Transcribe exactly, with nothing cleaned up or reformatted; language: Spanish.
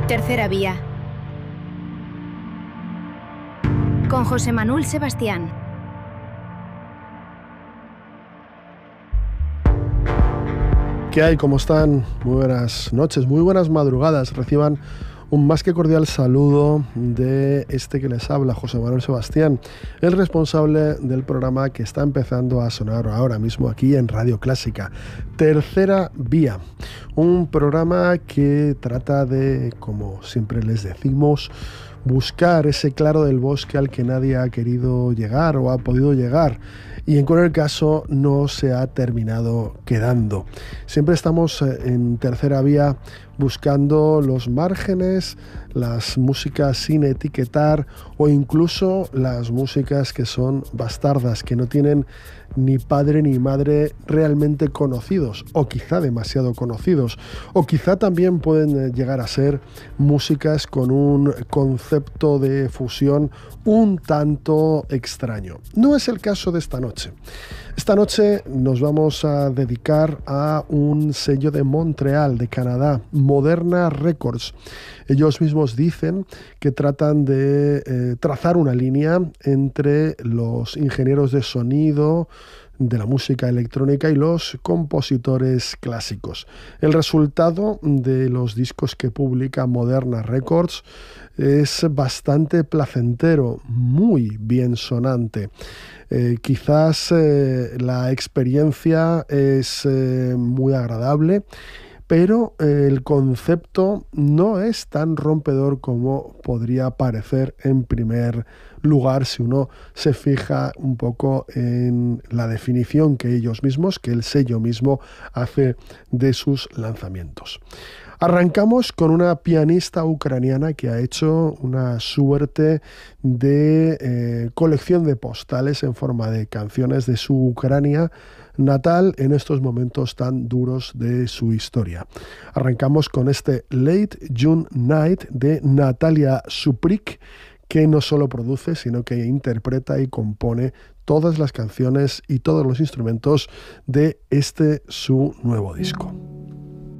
Tercera Vía. Con José Manuel Sebastián. ¿Qué hay? ¿Cómo están? Muy buenas noches, muy buenas madrugadas. Reciban un más que cordial saludo de este que les habla, José Manuel Sebastián, el responsable del programa que está empezando a sonar ahora mismo aquí en Radio Clásica. Tercera Vía, un programa que trata de, como siempre les decimos, buscar ese claro del bosque al que nadie ha querido llegar o ha podido llegar, y en cualquier caso no se ha terminado quedando. Siempre estamos en Tercera Vía buscando los márgenes, las músicas sin etiquetar o incluso las músicas que son bastardas, que no tienen ni padre ni madre realmente conocidos, o quizá demasiado conocidos, o quizá también pueden llegar a ser músicas con un concepto de fusión un tanto extraño. No es el caso de esta noche. Esta noche nos vamos a dedicar a un sello de Montreal, de Canadá, Moderna Records. Ellos mismos dicen que tratan de eh, trazar una línea entre los ingenieros de sonido de la música electrónica y los compositores clásicos. El resultado de los discos que publica Moderna Records es bastante placentero, muy bien sonante. Eh, quizás eh, la experiencia es eh, muy agradable, pero eh, el concepto no es tan rompedor como podría parecer en primer lugar si uno se fija un poco en la definición que ellos mismos, que el sello mismo hace de sus lanzamientos. Arrancamos con una pianista ucraniana que ha hecho una suerte de eh, colección de postales en forma de canciones de su Ucrania natal en estos momentos tan duros de su historia. Arrancamos con este Late June Night de Natalia Suprik, que no solo produce, sino que interpreta y compone todas las canciones y todos los instrumentos de este su nuevo disco.